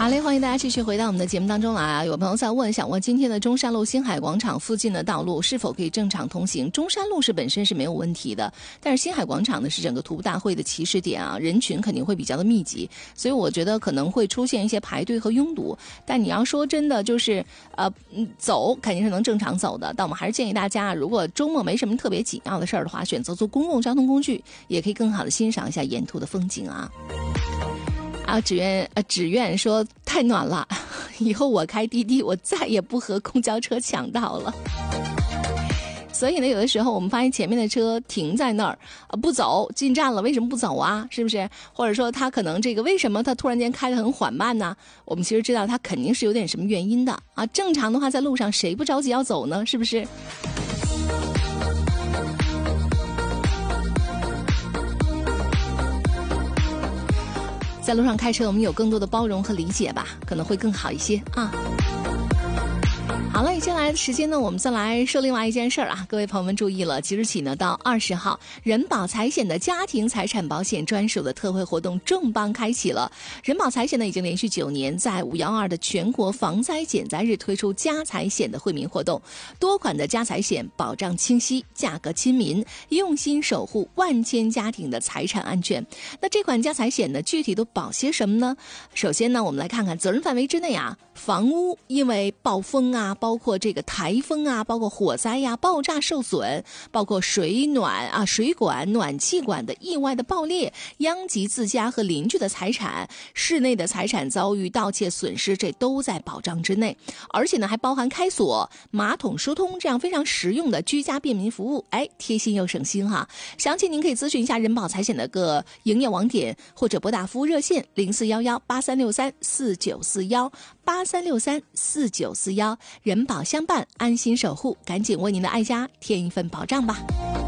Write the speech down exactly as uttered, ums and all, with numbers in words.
嘞，欢迎大家继续回到我们的节目当中来啊！有朋友在问，想问今天的中山路星海广场附近的道路是否可以正常通行？中山路是本身是没有问题的，但是星海广场呢是整个徒步大会的起始点啊，人群肯定会比较的密集，所以我觉得可能会出现一些排队和拥堵。但你要说真的就是呃走肯定是能正常走的，但我们还是建议大家，如果周末没什么特别紧要的事儿的话，选择坐公共交通工具，也可以更好的欣赏一下沿途的风景啊。啊，只愿呃，只愿说太暖了，以后我开滴滴，我再也不和公交车抢道了。所以呢，有的时候我们发现前面的车停在那儿啊，不走，进站了，为什么不走啊？是不是？或者说他可能这个为什么他突然间开得很缓慢呢？我们其实知道他肯定是有点什么原因的啊。正常的话，在路上谁不着急要走呢？是不是？在路上开车，我们有更多的包容和理解吧，可能会更好一些啊。好了，接下来的时间呢，我们再来说另外一件事儿啊。各位朋友们注意了，即日起呢到二十号，人保财险的家庭财产保险专属的特惠活动重磅开启了。人保财险呢已经连续九年在五一二的全国防灾减灾日推出家财险的惠民活动，多款的家财险保障清晰，价格亲民，用心守护万千家庭的财产安全。那这款家财险呢，具体都保些什么呢？首先呢，我们来看看责任范围之内啊，房屋因为暴风啊，包括这个台风啊，包括火灾呀、爆炸受损，包括水暖啊、水管、暖气管的意外的爆裂，殃及自家和邻居的财产，室内的财产遭遇盗窃损失，这都在保障之内。而且呢，还包含开锁、马桶疏通这样非常实用的居家便民服务，哎，贴心又省心哈。详情您可以咨询一下人保财险的个营业网点，或者拨打服务热线零四幺幺八三六三四九四幺八三六三四九四幺，人保相伴，安心守护，赶紧为您的爱家添一份保障吧。